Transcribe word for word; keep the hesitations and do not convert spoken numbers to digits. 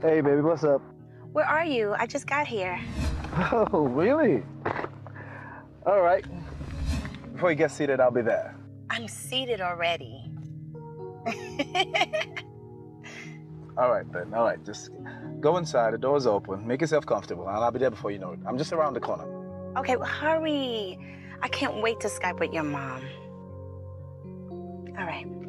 Hey, baby, what's up? Where are you? I just got here. Oh, really? All right. Before you get seated, I'll be there. I'm seated already. All right, then. All right, just go inside. The door's open. Make yourself comfortable, and I'll be there before you know it. I'm just around the corner. Okay, well, hurry. I can't wait to Skype with your mom. All right.